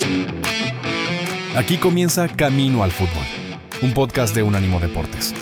Aquí comienza Camino al Fútbol, un podcast de Unánimo Deportes.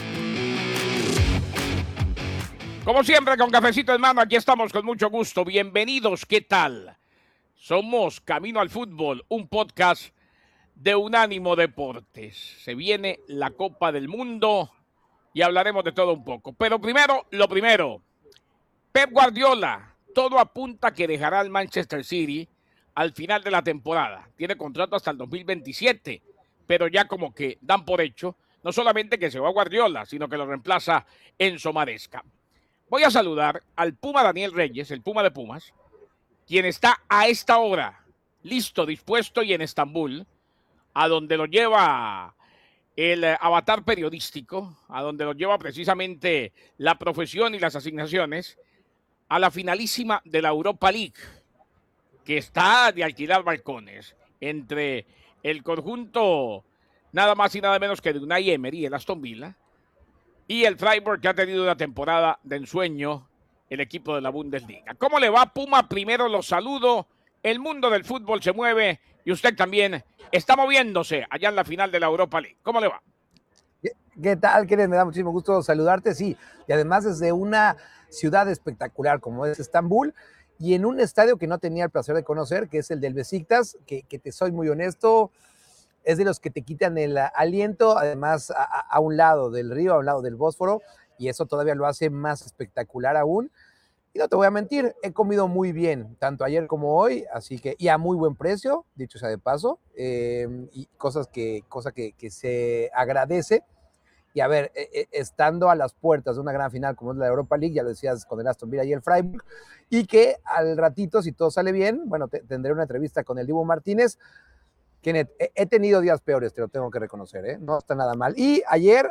Como siempre, con cafecito en mano, aquí estamos con mucho gusto. Bienvenidos, ¿qué tal? Somos Camino al Fútbol, un podcast de Unánimo Deportes. Se viene la Copa del Mundo y hablaremos de todo un poco. Pero primero, lo primero. Pep Guardiola, todo apunta que dejará al Manchester City al final de la temporada. Tiene contrato hasta el 2027, pero ya como que dan por hecho, no solamente que se va Guardiola, sino que lo reemplaza Enzo Maresca. Voy a saludar al Puma Daniel Reyes, el Puma de Pumas, quien está a esta hora listo, dispuesto y en Estambul, a donde lo lleva el avatar periodístico, a donde lo lleva precisamente la profesión y las asignaciones, a la finalísima de la Europa League, que está de alquilar balcones entre el conjunto nada más y nada menos que de Unai Emery, el Aston Villa, y el Freiburg, que ha tenido una temporada de ensueño, el equipo de la Bundesliga. ¿Cómo le va, Puma? Primero los saludo. El mundo del fútbol se mueve y usted también está moviéndose allá en la final de la Europa League. ¿Cómo le va? ¿Qué tal, Keren? Me da muchísimo gusto saludarte, sí. Y además desde una ciudad espectacular como es Estambul y en un estadio que no tenía el placer de conocer, que es el del Besiktas, que te soy muy honesto, es de los que te quitan el aliento, además a un lado del río, a un lado del Bósforo, y eso todavía lo hace más espectacular aún. Y no te voy a mentir, he comido muy bien, tanto ayer como hoy, así que, y a muy buen precio, dicho sea de paso, y cosa que se agradece. Y a ver, estando a las puertas de una gran final como es la Europa League, ya lo decías con el Aston Villa y el Freiburg, y que al ratito, si todo sale bien, bueno, tendré una entrevista con el Dibu Martínez. Kenneth, he tenido días peores, te lo tengo que reconocer, ¿eh? No está nada mal. Y ayer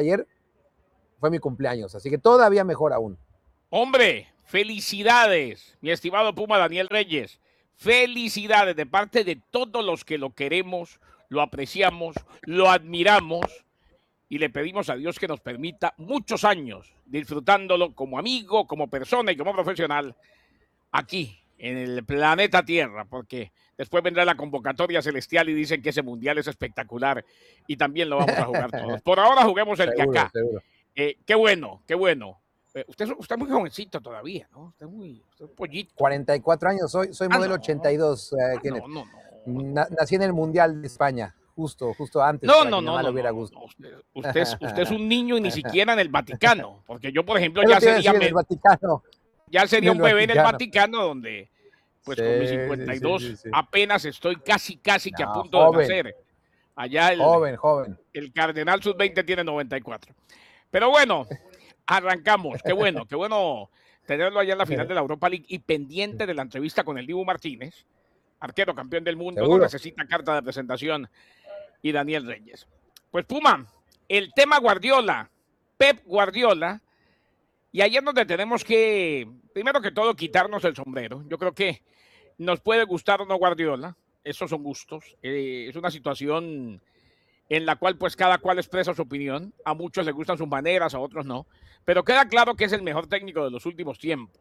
fue mi cumpleaños, así que todavía mejor aún. Hombre, felicidades, mi estimado Puma Daniel Reyes. Felicidades de parte de todos los que lo queremos, lo apreciamos, lo admiramos y le pedimos a Dios que nos permita muchos años disfrutándolo como amigo, como persona y como profesional aquí en el planeta Tierra, porque después vendrá la convocatoria celestial y dicen que ese mundial es espectacular y también lo vamos a jugar todos. Por ahora juguemos el Seguro, de acá. seguro. Qué bueno, qué bueno. Usted es muy jovencito todavía, ¿no? Usted es un pollito. 44 años, soy modelo 82, Kenneth. No. Nací en el Mundial de España, justo antes, No. para que mi mamá lo hubiera gusto. Usted es un niño y ni siquiera en el Vaticano, porque yo, por ejemplo, ya sería el Vaticano. Ya sería un bebé en el Vaticano. Vaticano, donde, pues sí, con mis 52, sí. Apenas estoy casi que a punto joven, de nacer. Allá joven. El Cardenal Sub-20 tiene 94. Pero bueno, arrancamos. Qué bueno tenerlo allá en la final de la Europa League y pendiente de la entrevista con el Dibu Martínez, arquero campeón del mundo. Seguro. No necesita carta de presentación, y Daniel Reyes. Pues Puma, el tema Guardiola, Pep Guardiola, y ahí es donde tenemos que, primero que todo, quitarnos el sombrero. Yo creo que nos puede gustar o no Guardiola, esos son gustos. Es una situación en la cual pues cada cual expresa su opinión. A muchos les gustan sus maneras, a otros no. Pero queda claro que es el mejor técnico de los últimos tiempos.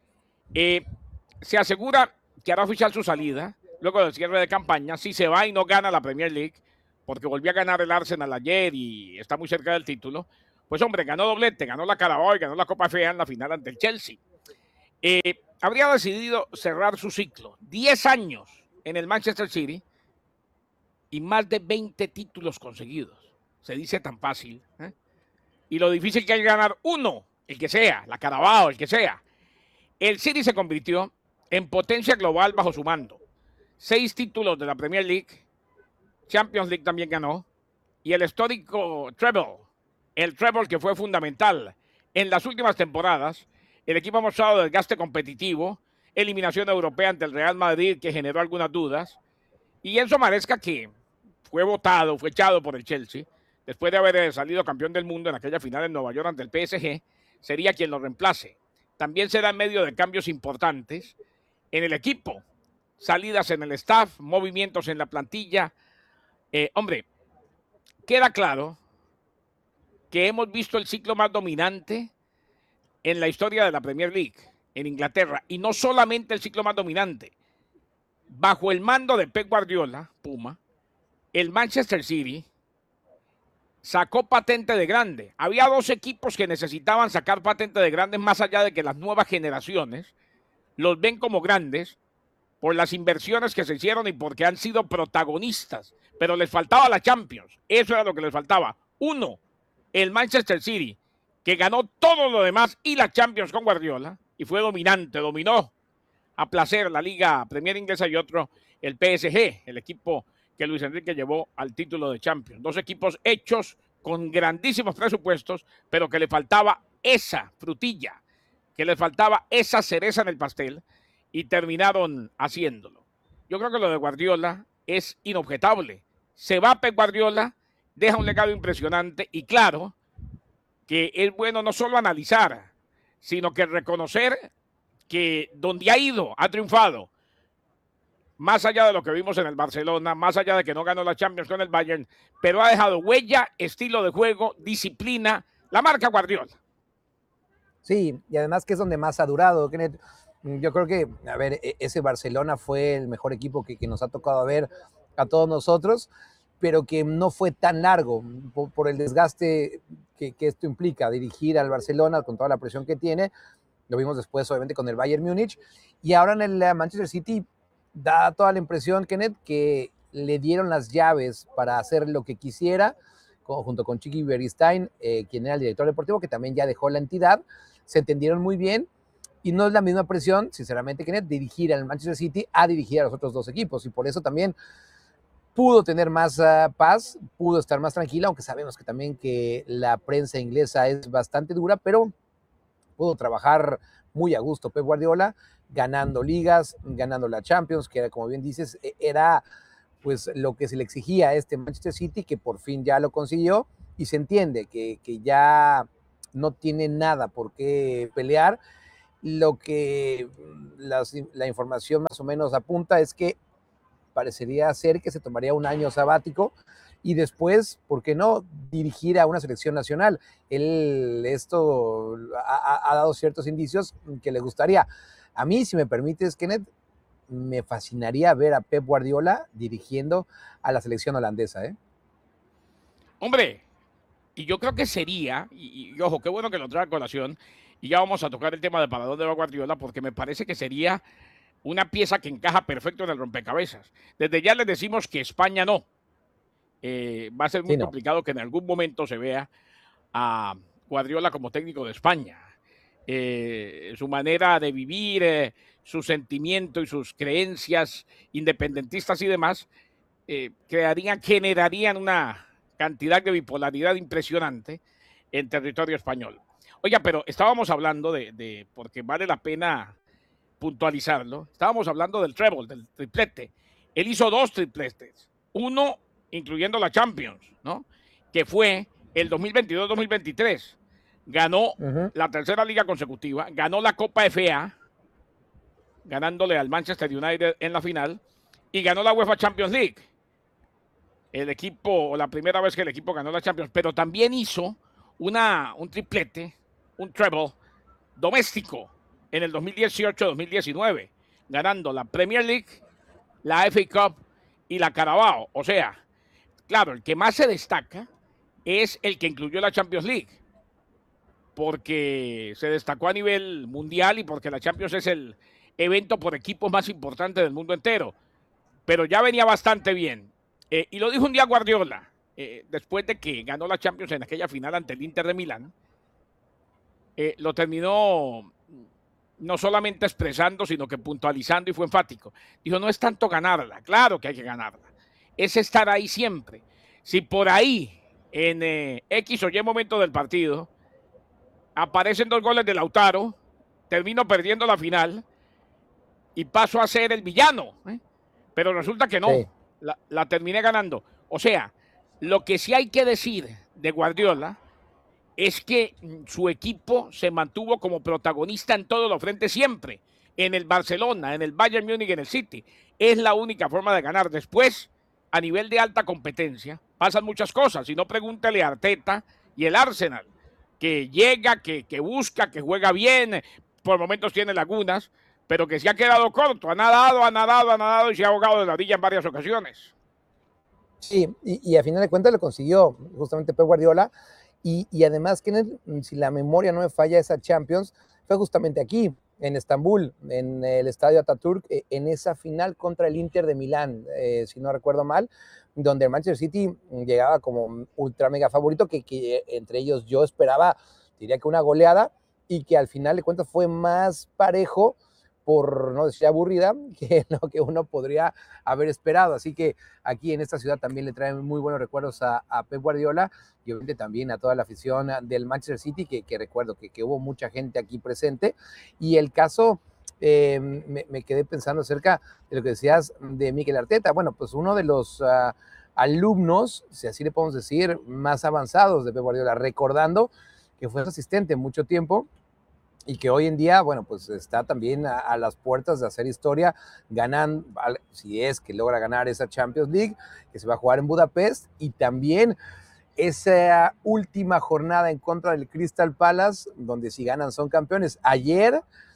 Se asegura que hará oficial su salida luego del cierre de campaña. Si se va y no gana la Premier League, porque volvió a ganar el Arsenal ayer y está muy cerca del título, pues hombre, ganó doblete, ganó la Carabao y ganó la Copa FA en la final ante el Chelsea. Habría decidido cerrar su ciclo. 10 años en el Manchester City y más de 20 títulos conseguidos. Se dice tan fácil, ¿eh? Y lo difícil que hay ganar uno, el que sea, la Carabao, el que sea. El City se convirtió en potencia global bajo su mando. 6 títulos de la Premier League, Champions League también ganó, y el histórico treble, el treble que fue fundamental en las últimas temporadas. El equipo ha mostrado desgaste competitivo, eliminación europea ante el Real Madrid que generó algunas dudas, y Enzo Maresca, que fue echado por el Chelsea, después de haber salido campeón del mundo en aquella final en Nueva York ante el PSG, sería quien lo reemplace. También será en medio de cambios importantes en el equipo, salidas en el staff, movimientos en la plantilla. Hombre, queda claro que hemos visto el ciclo más dominante en la historia de la Premier League en Inglaterra, y no solamente el ciclo más dominante. bajo el mando de Pep Guardiola, Puma, el Manchester City sacó patente de grande. Había 2 equipos que necesitaban sacar patente de grandes, más allá de que las nuevas generaciones los ven como grandes por las inversiones que se hicieron y porque han sido protagonistas, pero les faltaba la Champions. Eso era lo que les faltaba. 1, el Manchester City, que ganó todo lo demás y la Champions con Guardiola y fue dominante, dominó a placer la Liga Premier Inglesa, y otro, el PSG, el equipo que Luis Enrique llevó al título de Champions. 2 equipos hechos con grandísimos presupuestos, pero que le faltaba esa frutilla, que le faltaba esa cereza en el pastel, y terminaron haciéndolo. Yo creo que lo de Guardiola es inobjetable. Se va Pep Guardiola, deja un legado impresionante, y claro que es bueno no solo analizar, sino que reconocer que donde ha ido, ha triunfado. Más allá de lo que vimos en el Barcelona, más allá de que no ganó la Champions con el Bayern, pero ha dejado huella, estilo de juego, disciplina, la marca Guardiola. Sí, y además que es donde más ha durado, Kenneth. Yo creo que, a ver, ese Barcelona fue el mejor equipo que nos ha tocado ver a todos nosotros, pero que no fue tan largo por el desgaste que esto implica, dirigir al Barcelona con toda la presión que tiene. Lo vimos después, obviamente, con el Bayern Múnich. Y ahora en el Manchester City da toda la impresión, Kenneth, que le dieron las llaves para hacer lo que quisiera, junto con Chiqui Beristain, quien era el director deportivo, que también ya dejó la entidad. Se entendieron muy bien. Y no es la misma presión, sinceramente, Kenneth, dirigir al Manchester City a dirigir a los otros 2 equipos. Y por eso también pudo tener más paz, pudo estar más tranquila, aunque sabemos que también que la prensa inglesa es bastante dura, pero pudo trabajar muy a gusto Pep Guardiola, ganando ligas, ganando la Champions, que era, como bien dices, era pues lo que se le exigía a este Manchester City, que por fin ya lo consiguió, y se entiende que ya no tiene nada por qué pelear. Lo que la información más o menos apunta es que parecería ser que se tomaría un año sabático y después, ¿por qué no?, dirigir a una selección nacional. Esto ha dado ciertos indicios que le gustaría. A mí, si me permites, Kenneth, me fascinaría ver a Pep Guardiola dirigiendo a la selección holandesa, ¿eh? Hombre, y yo creo que sería, y ojo, qué bueno que lo trae a colación, y ya vamos a tocar el tema de para dónde va Guardiola, porque me parece que sería una pieza que encaja perfecto en el rompecabezas. Desde ya les decimos que España no. Va a ser muy complicado que en algún momento se vea a Guardiola como técnico de España. Su manera de vivir, su sentimiento y sus creencias independentistas y demás, generarían una cantidad de bipolaridad impresionante en territorio español. Oiga, pero estábamos hablando porque vale la pena puntualizarlo, estábamos hablando del treble, del triplete. Él hizo 2 tripletes, uno incluyendo la Champions, ¿no?, que fue el 2022-2023. Ganó la tercera liga consecutiva, ganó la Copa FA, ganándole al Manchester United en la final, y ganó la UEFA Champions League. El equipo, la primera vez que el equipo ganó la Champions, pero también hizo un triplete, un treble doméstico en el 2018-2019, ganando la Premier League, la FA Cup y la Carabao. O sea, claro, el que más se destaca es el que incluyó la Champions League, porque se destacó a nivel mundial y porque la Champions es el evento por equipos más importante del mundo entero. Pero ya venía bastante bien. Y lo dijo un día Guardiola, después de que ganó la Champions en aquella final ante el Inter de Milán. Lo terminó no solamente expresando, sino que puntualizando, y fue enfático. Dijo, no es tanto ganarla, claro que hay que ganarla, es estar ahí siempre. Si por ahí, en X o Y momento del partido, aparecen 2 goles de Lautaro, termino perdiendo la final y paso a ser el villano, pero resulta que no, sí, la terminé ganando. O sea, lo que sí hay que decir de Guardiola es que su equipo se mantuvo como protagonista en todos los frentes siempre, en el Barcelona, en el Bayern Múnich, en el City. Es la única forma de ganar. Después, a nivel de alta competencia, pasan muchas cosas. Si no, pregúntale a Arteta y el Arsenal, que llega, que busca, que juega bien, por momentos tiene lagunas, pero que se ha quedado corto, ha nadado y se ha ahogado de la orilla en varias ocasiones. Sí, y a final de cuentas lo consiguió justamente Pep Guardiola. Y además, si la memoria no me falla, esa Champions fue justamente aquí, en Estambul, en el estadio Atatürk, en esa final contra el Inter de Milán, si no recuerdo mal, donde el Manchester City llegaba como ultra mega favorito, que entre ellos yo esperaba, diría que una goleada, y que al final de cuentas fue más parejo, por no decir aburrida, que lo que uno podría haber esperado. Así que aquí en esta ciudad también le traen muy buenos recuerdos a Pep Guardiola y obviamente también a toda la afición del Manchester City, que recuerdo que hubo mucha gente aquí presente. Y el caso, me quedé pensando acerca de lo que decías de Mikel Arteta. Bueno, pues uno de los alumnos, si así le podemos decir, más avanzados de Pep Guardiola, recordando que fue asistente mucho tiempo y que hoy en día, bueno, pues está también a las puertas de hacer historia, ganando, si es que logra ganar esa Champions League, que se va a jugar en Budapest, y también esa última jornada en contra del Crystal Palace, donde si ganan son campeones. Ayer,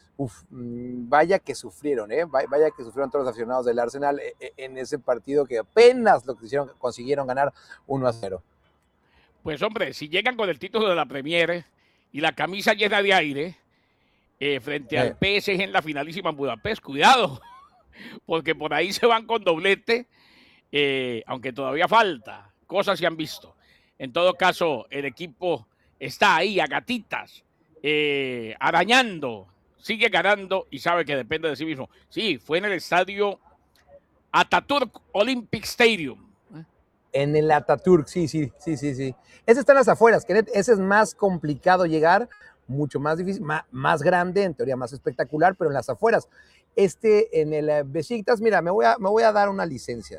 vaya que sufrieron, vaya que sufrieron todos los aficionados del Arsenal en ese partido que apenas consiguieron ganar 1-0. Pues hombre, si llegan con el título de la Premier y la camisa llena de aire, frente al PSG en la finalísima en Budapest, cuidado, porque por ahí se van con doblete, aunque todavía falta, cosas se han visto. En todo caso, el equipo está ahí a gatitas, arañando, sigue ganando y sabe que depende de sí mismo. Sí, fue en el estadio Atatürk Olympic Stadium. En el Atatürk, sí. Ese está en las afueras, que ese es más complicado llegar, mucho más difícil, más grande, en teoría más espectacular, pero en las afueras. En el Besiktas, mira, me voy a dar una licencia.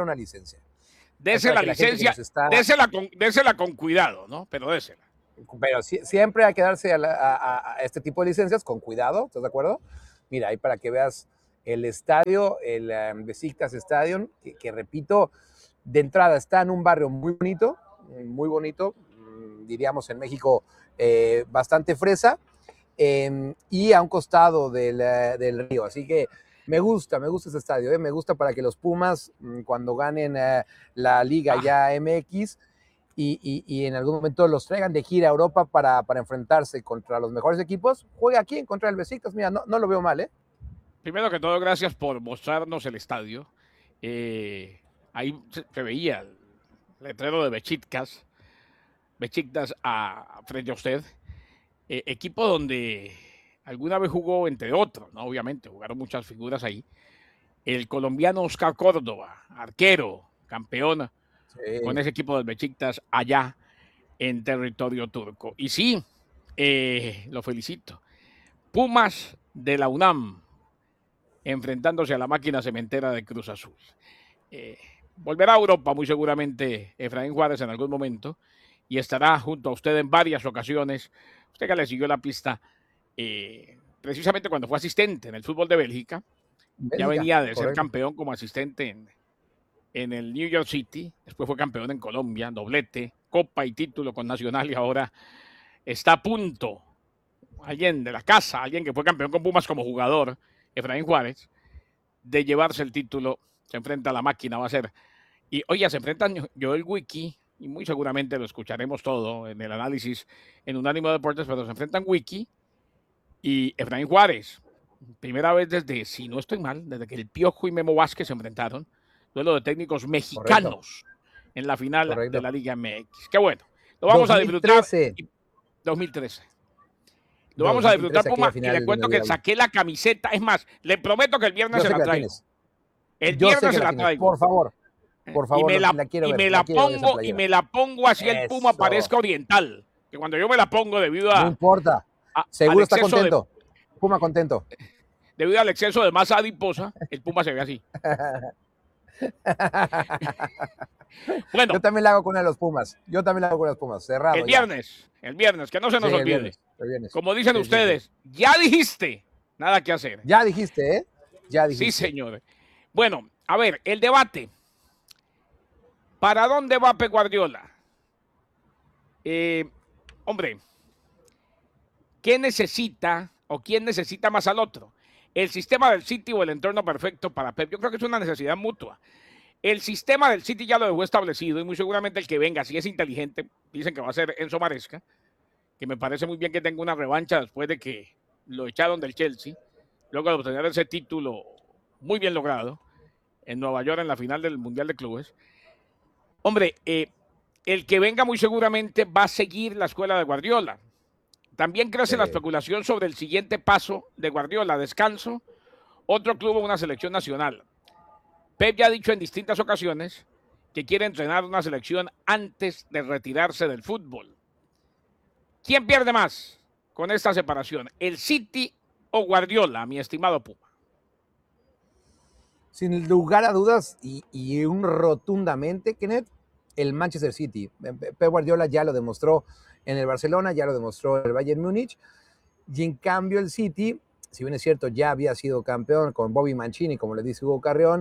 Dese la licencia, désela con cuidado, ¿no? Pero désela. Pero siempre hay que darse a este tipo de licencias con cuidado, ¿estás de acuerdo? Mira, ahí para que veas el estadio, el Besiktas Stadium, que repito, de entrada está en un barrio muy bonito, diríamos en México bastante fresa, y a un costado del río. Así que me gusta ese estadio, me gusta para que los Pumas, cuando ganen la Liga ya MX, y en algún momento los traigan de gira a Europa para enfrentarse contra los mejores equipos, juega aquí en contra del Besiktas. Mira, no lo veo mal, ¿eh? Primero que todo, gracias por mostrarnos el estadio. Ahí se veía el letrero de Besiktas frente a usted. Equipo donde alguna vez jugó, entre otros, ¿no? Obviamente, jugaron muchas figuras ahí. El colombiano Oscar Córdoba, arquero, campeón con ese equipo del Besiktas allá en territorio turco. Y sí, lo felicito. Pumas de la UNAM enfrentándose a la máquina cementera de Cruz Azul. Volverá a Europa muy seguramente Efraín Juárez en algún momento y estará junto a usted en varias ocasiones. Usted que le siguió la pista precisamente cuando fue asistente en el fútbol de Bélgica. Ya venía de ser campeón como asistente en el New York City, después fue campeón en Colombia, doblete, copa y título con Nacional, y ahora está a punto, alguien de la casa, alguien que fue campeón con Pumas como jugador, Efraín Juárez, de llevarse el título. Se enfrenta a la máquina, va a ser. Y oye, se enfrentan Joel Wiki, y muy seguramente lo escucharemos todo en el análisis en Unánimo Deportes, pero se enfrentan Wiki y Efraín Juárez. Primera vez desde, si no estoy mal, desde que el Piojo y Memo Vázquez se enfrentaron, duelo de técnicos mexicanos en la final de la Liga MX. Qué bueno. Lo vamos 2013. A disfrutar. 2013. Lo vamos a disfrutar, Puma, y le cuento que saqué la camiseta. Es más, le prometo que el viernes se la traigo. El viernes se la traigo. Por favor. Y me la pongo así el Puma parezca oriental. Que cuando yo me la pongo debido a... No importa. Seguro está contento. Puma contento. Debido al exceso de masa adiposa, el Puma se ve así. Bueno. Yo también la hago con uno de los Pumas. Cerrado. El viernes, que no se nos olvide. El viernes. Como dicen ustedes, ya dijiste, nada que hacer. Ya dijiste, ¿eh? Ya dijiste. Sí, señor. Bueno, a ver, el debate. ¿Para dónde va Pep Guardiola? Hombre, ¿qué necesita o quién necesita más al otro? el sistema del City o el entorno perfecto para Pep. Yo creo que es una necesidad mutua. El sistema del City ya lo dejó establecido y muy seguramente el que venga, si es inteligente, dicen que va a ser Enzo Maresca, que me parece muy bien que tenga una revancha después de que lo echaron del Chelsea, luego de obtener ese título muy bien logrado en Nueva York en la final del Mundial de Clubes. Hombre, el que venga muy seguramente va a seguir la escuela de Guardiola. También crece la especulación sobre el siguiente paso de Guardiola, descanso, otro club o una selección nacional. Pep ya ha dicho en distintas ocasiones que quiere entrenar una selección antes de retirarse del fútbol. ¿Quién pierde más con esta separación? ¿El City o Guardiola, mi estimado Puma? Sin lugar a dudas y un rotundamente, Kenneth, el Manchester City. Pep Guardiola ya lo demostró en el Barcelona, ya lo demostró en el Bayern Múnich, y en cambio el City, si bien es cierto, ya había sido campeón con Bobby Mancini, como le dice Hugo Carrión,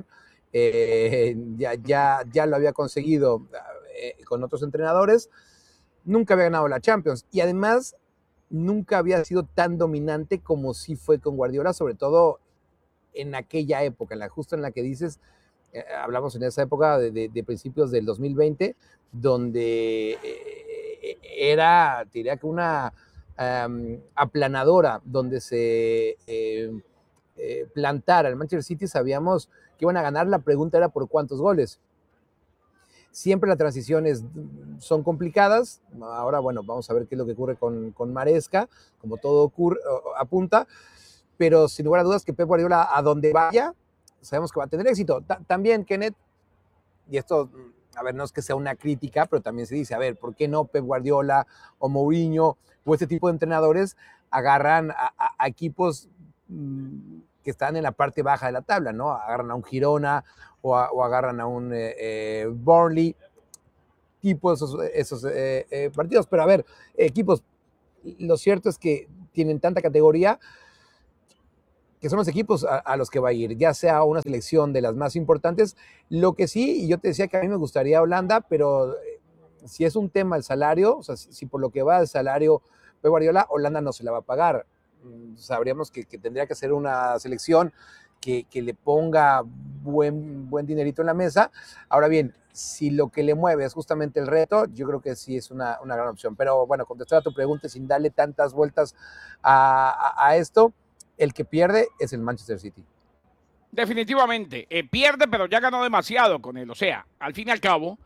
ya lo había conseguido con otros entrenadores, nunca había ganado la Champions, y además nunca había sido tan dominante como sí fue con Guardiola, sobre todo en aquella época, justo en la que dices, hablamos en esa época de principios del 2020, donde era, diría que una aplanadora, donde se plantara el Manchester City, sabíamos que iban a ganar, la pregunta era por cuántos goles. Siempre las transiciones son complicadas, ahora bueno, vamos a ver qué es lo que ocurre con Maresca, como todo apunta, pero sin lugar a dudas que Pep Guardiola a donde vaya, sabemos que va a tener éxito. También, Kenneth, y esto, a ver, no es que sea una crítica, pero también se dice, a ver, ¿por qué no Pep Guardiola o Mourinho o este tipo de entrenadores agarran a equipos que están en la parte baja de la tabla, ¿no? Agarran a un Girona o agarran a un Burnley, tipo esos partidos. Pero a ver, equipos, lo cierto es que tienen tanta categoría que son los equipos a los que va a ir, ya sea una selección de las más importantes. Lo que sí, y yo te decía que a mí me gustaría Holanda, pero si es un tema el salario, o sea, si por lo que va el salario Pep Guardiola, Holanda no se la va a pagar. Sabríamos que tendría que ser una selección que le ponga buen dinerito en la mesa. Ahora bien, si lo que le mueve es justamente el reto, yo creo que sí es una gran opción. Pero bueno, contestar a tu pregunta sin darle tantas vueltas a esto, el que pierde es el Manchester City. Definitivamente, pierde, pero ya ganó demasiado con él. O sea, al fin y al cabo,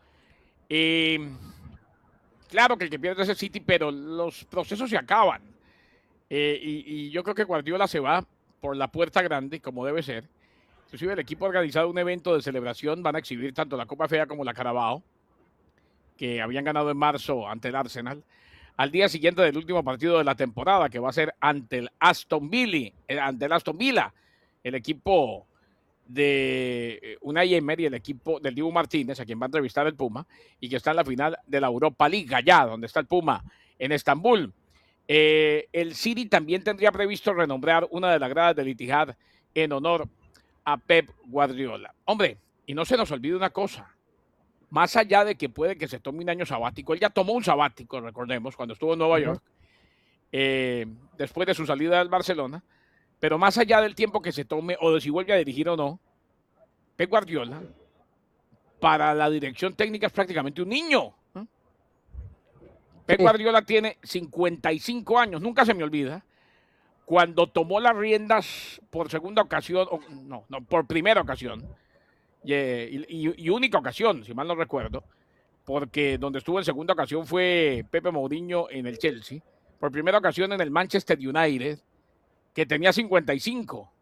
claro que el que pierde es el City, pero los procesos se acaban. Y yo creo que Guardiola se va por la puerta grande, como debe ser. Inclusive el equipo ha organizado un evento de celebración. Van a exhibir tanto la Copa FA como la Carabao, que habían ganado en marzo ante el Arsenal, al día siguiente del último partido de la temporada, que va a ser ante el Aston Villa, el equipo de Unai Emery, el equipo del Dibu Martínez, a quien va a entrevistar el Puma, y que está en la final de la Europa League, allá donde está el Puma, en Estambul. El City también tendría previsto renombrar una de las gradas del Etihad en honor a Pep Guardiola. Hombre, y no se nos olvide una cosa, más allá de que puede que se tome un año sabático, él ya tomó un sabático, recordemos, cuando estuvo en Nueva York, después de su salida del Barcelona, pero más allá del tiempo que se tome o de si vuelve a dirigir o no, Pep Guardiola, para la dirección técnica es prácticamente un niño. Pep Guardiola tiene 55 años, nunca se me olvida, cuando tomó las riendas por segunda ocasión, por primera ocasión, y única ocasión, si mal no recuerdo, porque donde estuvo en segunda ocasión fue Pepe Mourinho en el Chelsea, por primera ocasión en el Manchester United, que tenía 55,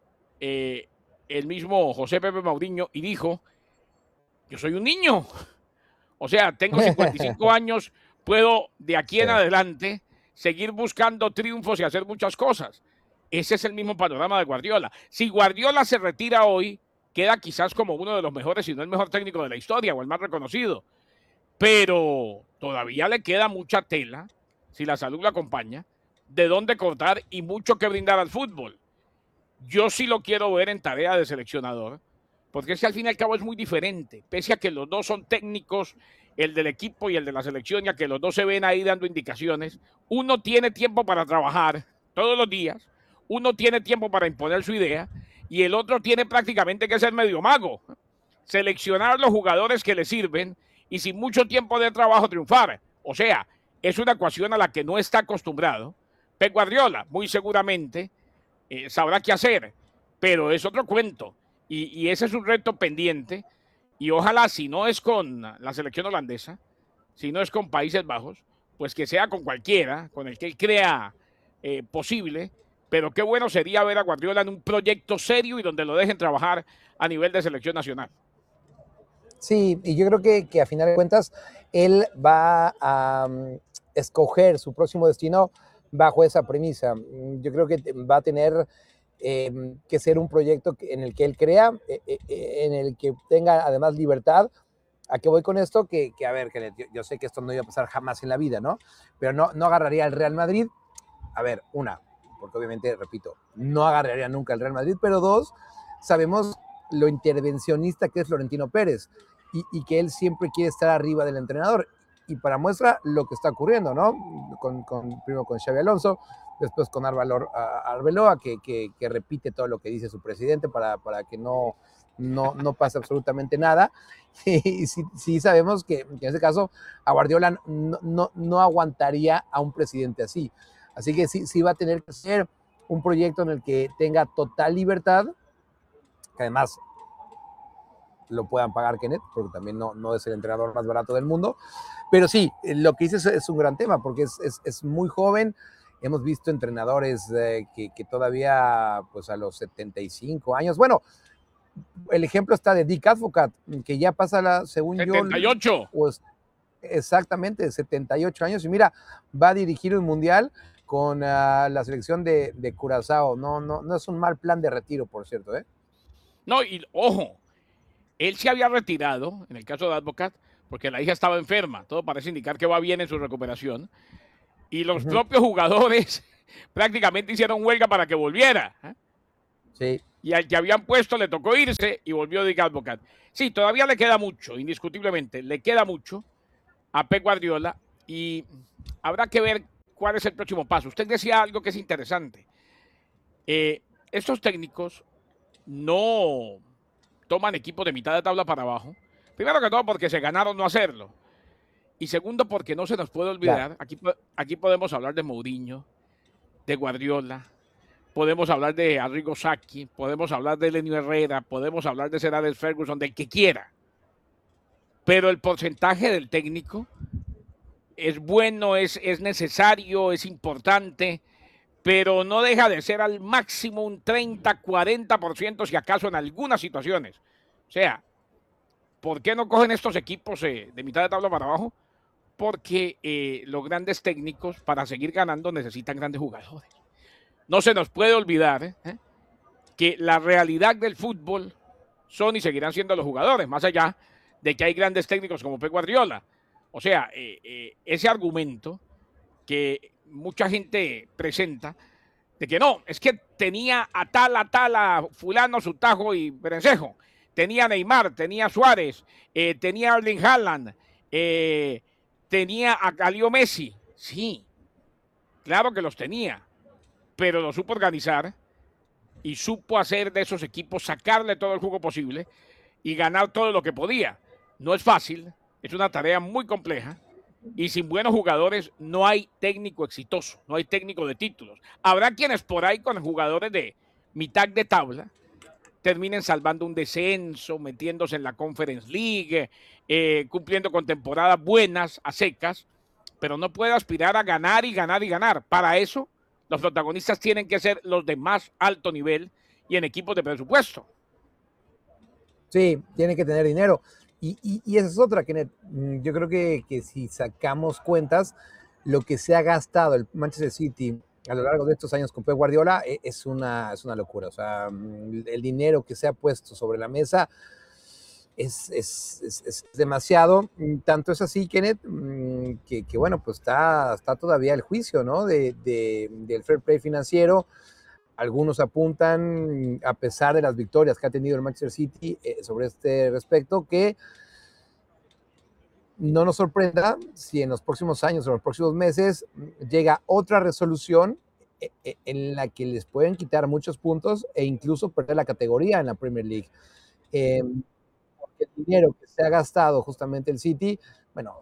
el mismo José Pepe Mourinho, y dijo, yo soy un niño, o sea, tengo 55 años, puedo de aquí en adelante seguir buscando triunfos y hacer muchas cosas. Ese es el mismo panorama de Guardiola. Si Guardiola se retira hoy, queda quizás como uno de los mejores, si no el mejor técnico de la historia o el más reconocido. Pero todavía le queda mucha tela, si la salud lo acompaña, de dónde cortar y mucho que brindar al fútbol. Yo sí lo quiero ver en tarea de seleccionador, porque es que al fin y al cabo es muy diferente, pese a que los dos son técnicos, el del equipo y el de la selección, ya que los dos se ven ahí dando indicaciones. Uno tiene tiempo para trabajar todos los días, uno tiene tiempo para imponer su idea y el otro tiene prácticamente que ser medio mago, seleccionar los jugadores que le sirven y sin mucho tiempo de trabajo triunfar. O sea, es una ecuación a la que no está acostumbrado Pep Guardiola. Muy seguramente sabrá qué hacer, pero es otro cuento y ese es un reto pendiente y ojalá, si no es con la selección holandesa, si no es con Países Bajos, pues que sea con cualquiera, con el que él crea posible, pero qué bueno sería ver a Guardiola en un proyecto serio y donde lo dejen trabajar a nivel de selección nacional. Sí, y yo creo que a final de cuentas él va a escoger su próximo destino bajo esa premisa. Yo creo que va a tener que ser un proyecto en el que él crea, en el que tenga además libertad. ¿A qué voy con esto? Que a ver, que yo sé que esto no iba a pasar jamás en la vida, ¿no? Pero no agarraría al Real Madrid. A ver, porque obviamente, repito, no agarraría nunca al Real Madrid, pero dos, sabemos lo intervencionista que es Florentino Pérez y que él siempre quiere estar arriba del entrenador. Y para muestra lo que está ocurriendo, ¿no? Primero con Xabi Alonso, después con Arbeloa, que repite todo lo que dice su presidente para que no pase absolutamente nada. Y sí sabemos que en ese caso a Guardiola no aguantaría a un presidente así. Así que sí va a tener que ser un proyecto en el que tenga total libertad, que además lo puedan pagar Kenneth, porque también no es el entrenador más barato del mundo. Pero sí, lo que dices es un gran tema, porque es muy joven. Hemos visto entrenadores que todavía, pues a los 75 años, bueno, el ejemplo está de Dick Advocat, que ya pasa según 78. Pues, exactamente, 78 años, y mira, va a dirigir un mundial con la selección de Curazao. No es un mal plan de retiro, por cierto, ¿eh? No, y ojo, él se había retirado, en el caso de Advocat, porque la hija estaba enferma. Todo parece indicar que va bien en su recuperación. Y los propios jugadores prácticamente hicieron huelga para que volviera. Sí. Y al que habían puesto le tocó irse y volvió Dick Advocat. Sí, todavía le queda mucho, indiscutiblemente, le queda mucho a Pep Guardiola y habrá que ver cuál es el próximo paso. Usted decía algo que es interesante. Estos técnicos no toman equipos de mitad de tabla para abajo. Primero que todo porque se ganaron no hacerlo. Y segundo porque no se nos puede olvidar, aquí podemos hablar de Mourinho, de Guardiola, podemos hablar de Arrigo Sacchi, podemos hablar de Lenny Herrera, podemos hablar de Sir Alex Ferguson, del que quiera. Pero el porcentaje del técnico es bueno, es necesario, es importante, pero no deja de ser al máximo un 30-40%, si acaso en algunas situaciones. O sea, ¿por qué no cogen estos equipos de mitad de tabla para abajo? Porque los grandes técnicos, para seguir ganando, necesitan grandes jugadores. No se nos puede olvidar que la realidad del fútbol son y seguirán siendo los jugadores, más allá de que hay grandes técnicos como Pep Guardiola. O sea, ese argumento que mucha gente presenta de que no, es que tenía a fulano, Sutajo y Berencejo. Tenía a Neymar, tenía a Suárez, tenía a Erling Haaland, tenía a Leo Messi. Sí, claro que los tenía, pero lo supo organizar y supo hacer de esos equipos, sacarle todo el jugo posible y ganar todo lo que podía. No es fácil, es una tarea muy compleja y sin buenos jugadores no hay técnico exitoso, no hay técnico de títulos. Habrá quienes por ahí con jugadores de mitad de tabla terminen salvando un descenso, metiéndose en la Conference League, cumpliendo con temporadas buenas a secas, pero no puede aspirar a ganar y ganar y ganar. Para eso, los protagonistas tienen que ser los de más alto nivel y en equipos de presupuesto. Sí, tienen que tener dinero. Y esa es otra, Kenneth. Yo creo que si sacamos cuentas, lo que se ha gastado el Manchester City a lo largo de estos años con Pep Guardiola es una locura. O sea, el dinero que se ha puesto sobre la mesa es demasiado. Tanto es así, Kenneth, que bueno, pues está todavía el juicio, ¿no? Del fair play financiero. Algunos apuntan, a pesar de las victorias que ha tenido el Manchester City sobre este respecto, que no nos sorprenda si en los próximos años o en los próximos meses llega otra resolución en la que les pueden quitar muchos puntos e incluso perder la categoría en la Premier League. Porque el dinero que se ha gastado justamente el City, bueno,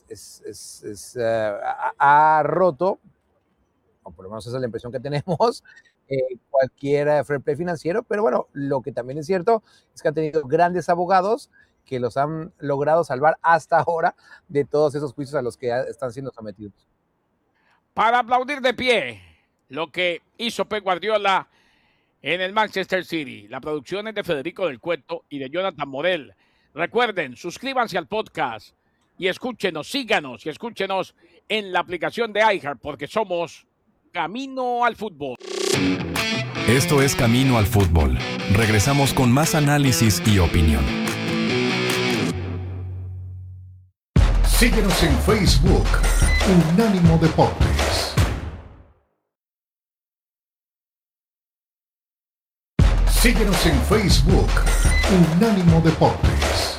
ha roto, o por lo menos esa es la impresión que tenemos, cualquier fair play financiero, pero bueno, lo que también es cierto es que han tenido grandes abogados que los han logrado salvar hasta ahora de todos esos juicios a los que están siendo sometidos. Para aplaudir de pie lo que hizo Pep Guardiola en el Manchester City. La producción es de Federico del Cueto y de Jonathan Morel. Recuerden, suscríbanse al podcast y escúchenos, síganos y escúchenos en la aplicación de iHeart, porque somos Camino al Fútbol. Esto es Camino al Fútbol. Regresamos con más análisis y opinión. Síguenos en Facebook, Unánimo Deportes. Síguenos en Facebook, Unánimo Deportes.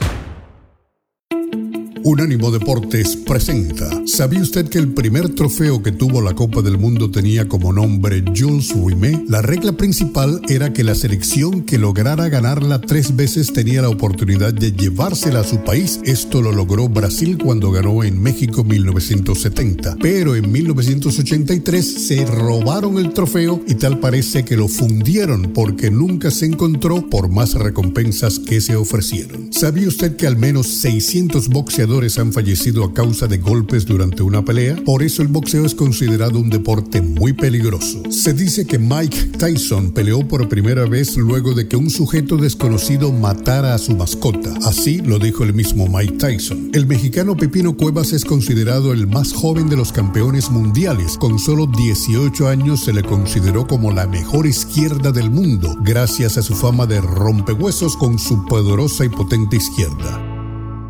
Unánimo Deportes presenta. ¿Sabía usted que el primer trofeo que tuvo la Copa del Mundo tenía como nombre Jules Rimet? La regla principal era que la selección que lograra ganarla 3 veces tenía la oportunidad de llevársela a su país. Esto lo logró Brasil cuando ganó en México 1970. Pero en 1983 se robaron el trofeo y tal parece que lo fundieron porque nunca se encontró por más recompensas que se ofrecieron. ¿Sabía usted que al menos 600 boxeadores han fallecido a causa de golpes durante una pelea? Por eso el boxeo es considerado un deporte muy peligroso. Se dice que Mike Tyson peleó por primera vez luego de que un sujeto desconocido matara a su mascota. Así lo dijo el mismo Mike Tyson. El mexicano Pepino Cuevas es considerado el más joven de los campeones mundiales. Con solo 18 años se le consideró como la mejor izquierda del mundo, gracias a su fama de rompehuesos con su poderosa y potente izquierda.